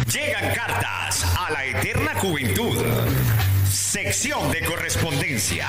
Llegan cartas a la eterna juventud. Sección de correspondencia.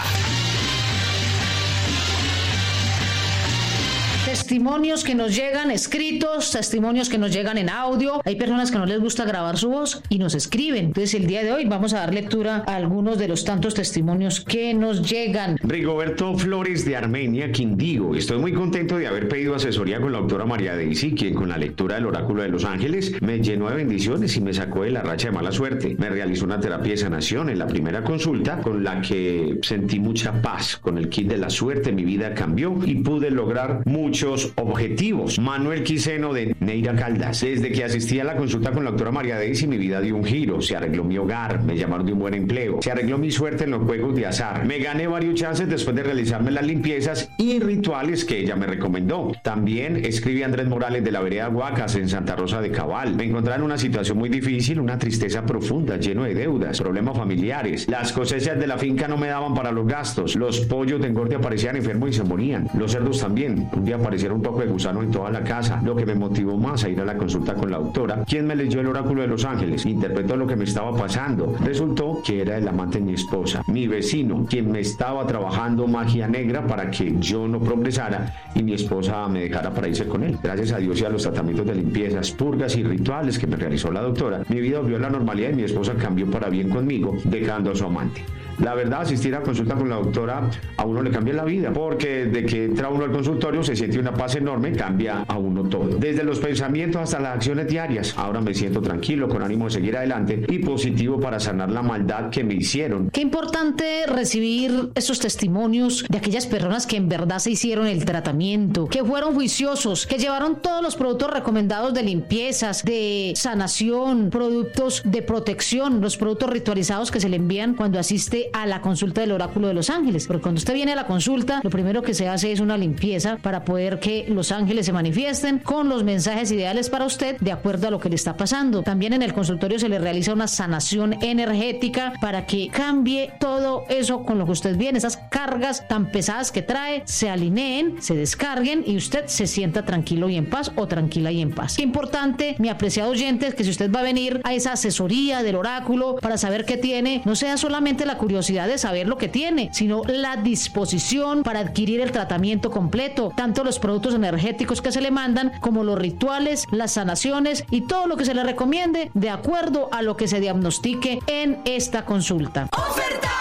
Testimonios que nos llegan escritos, testimonios que nos llegan en audio. Hay personas que no les gusta grabar su voz y nos escriben. Entonces el día de hoy vamos a dar lectura a algunos de los tantos testimonios que nos llegan. Rigoberto Flores de Armenia, Quindío. Estoy muy contento de haber pedido asesoría con la doctora María Daisy, quien con la lectura del oráculo de Los Ángeles me llenó de bendiciones y me sacó de la racha de mala suerte. Me realizó una terapia de sanación en la primera consulta con la que sentí mucha paz. Con el kit de la suerte mi vida cambió y pude lograr muchos objetivos. Manuel Quiseno de Neira Caldas. Desde que asistí a la consulta con la doctora María Daisy, mi vida dio un giro. Se arregló mi hogar, me llamaron de un buen empleo, se arregló mi suerte en los juegos de azar. Me gané varios chances después de realizarme las limpiezas y rituales que ella me recomendó. También escribí a Andrés Morales de la vereda Guacas en Santa Rosa de Cabal. Me encontraba en una situación muy difícil, una tristeza profunda, lleno de deudas, problemas familiares. Las cosechas de la finca no me daban para los gastos. Los pollos de engorde aparecían enfermos y se morían. Los cerdos también. Un día aparecieron un poco de gusano en toda la casa, lo que me motivó más a ir a la consulta con la doctora, quien me leyó el oráculo de Los Ángeles, interpretó lo que me estaba pasando. Resultó que era el amante de mi esposa, mi vecino, quien me estaba trabajando magia negra para que yo no progresara y mi esposa me dejara para irse con él. Gracias a Dios y a los tratamientos de limpiezas, purgas y rituales que me realizó la doctora, mi vida volvió a la normalidad y mi esposa cambió para bien conmigo, dejando a su amante. La verdad, asistir a consulta con la doctora a uno le cambia la vida, porque de que entra uno al consultorio se siente una paz enorme, cambia a uno todo. Desde los pensamientos hasta las acciones diarias. Ahora me siento tranquilo, con ánimo de seguir adelante y positivo para sanar la maldad que me hicieron. Qué importante recibir esos testimonios de aquellas personas que en verdad se hicieron el tratamiento, que fueron juiciosos, que llevaron todos los productos recomendados de limpiezas, de sanación, productos de protección, los productos ritualizados que se le envían cuando asiste a la consulta del oráculo de Los Ángeles. Porque cuando usted viene a la consulta, lo primero que se hace es una limpieza para poder que los ángeles se manifiesten con los mensajes ideales para usted de acuerdo a lo que le está pasando. También en el consultorio se le realiza una sanación energética para que cambie todo eso con lo que usted viene, esas cargas tan pesadas que trae, se alineen, se descarguen y usted se sienta tranquilo y en paz o tranquila y en paz. Qué importante, mi apreciado oyente, es que si usted va a venir a esa asesoría del oráculo para saber qué tiene, no sea solamente la curiosidad de saber lo que tiene, sino la disposición para adquirir el tratamiento completo, tanto los productos energéticos que se le mandan como los rituales, las sanaciones y todo lo que se le recomiende de acuerdo a lo que se diagnostique en esta consulta.